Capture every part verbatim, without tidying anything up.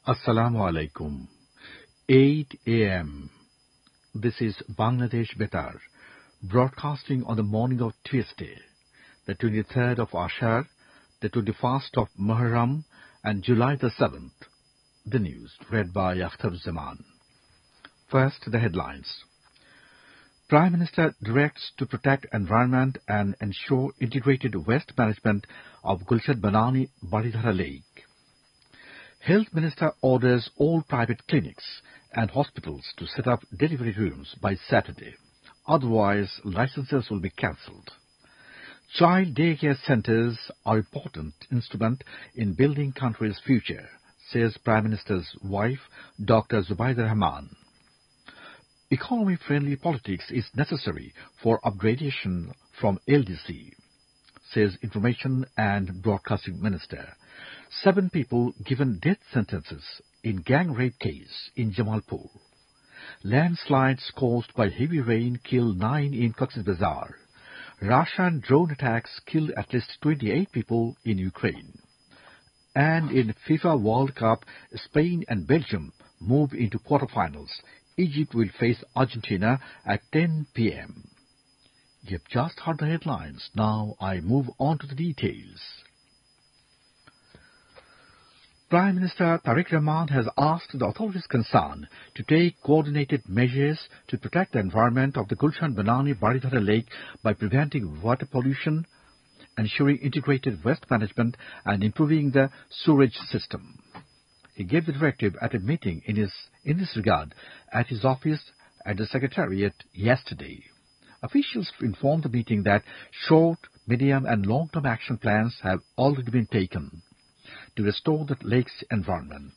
Assalamu alaikum. eight a.m. This is Bangladesh Betar, broadcasting on the morning of Tuesday, the twenty-third of Ashar, the twenty-first of Muharram, and July the seventh. The news, read by Akhtar Zaman. First, the headlines. Prime Minister directs to protect environment and ensure integrated waste management of Gulshan Banani Baridhara Lake. Health Minister orders all private clinics and hospitals to set up delivery rooms by Saturday. Otherwise, licenses will be cancelled. Child daycare centres are an important instrument in building country's future, says Prime Minister's wife, Doctor Zubaida Rahman. Economy-friendly politics is necessary for upgradation from L D C, says Information and Broadcasting Minister. Seven people given death sentences in gang rape case in Jamalpur. Landslides caused by heavy rain kill nine in Cox's Bazar. Russian drone attacks killed at least twenty-eight people in Ukraine. And in FIFA World Cup, Spain and Belgium move into quarterfinals. Egypt will face Argentina at ten p.m. You've just heard the headlines. Now I move on to the details. Prime Minister Tariq Rahman has asked the authorities concerned to take coordinated measures to protect the environment of the Gulshan Banani Baridhara Lake by preventing water pollution, ensuring integrated waste management, and improving the sewerage system. He gave the directive at a meeting in, his, in this regard at his office at the Secretariat yesterday. Officials informed the meeting that short, medium, and long-term action plans have already been taken to restore the lake's environment.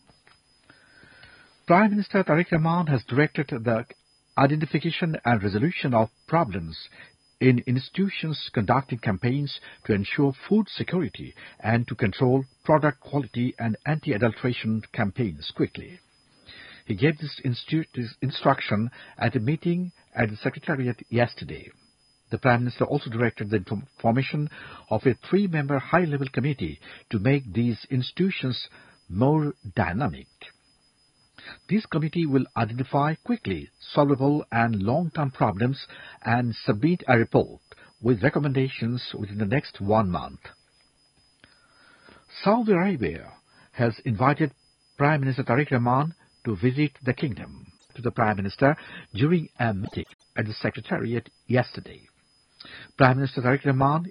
Prime Minister Tariq Rahman has directed the identification and resolution of problems in institutions conducting campaigns to ensure food security and to control product quality and anti-adulteration campaigns quickly. He gave this, instru- this instruction at a meeting at the Secretariat yesterday. The Prime Minister also directed the formation of a three-member high-level committee to make these institutions more dynamic. This committee will identify quickly solvable and long-term problems and submit a report with recommendations within the next one month. Saudi Arabia has invited Prime Minister Tariq Rahman to visit the kingdom to the Prime Minister during a meeting at the Secretariat yesterday. Prime Minister Tariq Rahman